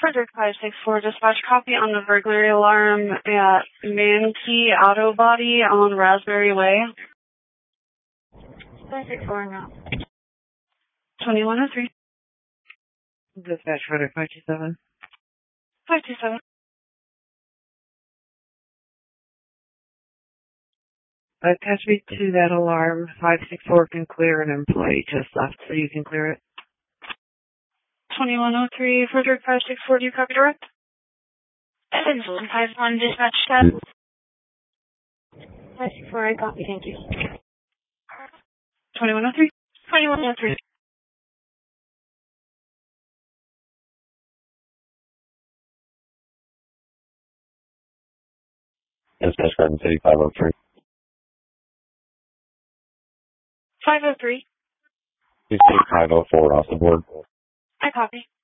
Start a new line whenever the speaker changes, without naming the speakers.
Frederick 564, dispatch copy on the burglary alarm at Manatee Auto Body on Raspberry Way.
564 now.
2103.
Dispatch Frederick 527.
527.
Attach me to that alarm. 564 can clear an employee just left, so you can clear it.
2103, Frederick 564, do you copy direct?
751, dispatch tab. 564, I copy, thank you.
2103.
2103.
Dispatch Garden City 503.
503.
Please take 504 off the board.
I copy.